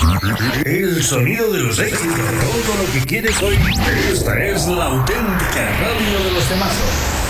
El sonido de los éxitos. Todo lo que quieres oír. Esta es la auténtica radio de los temazos.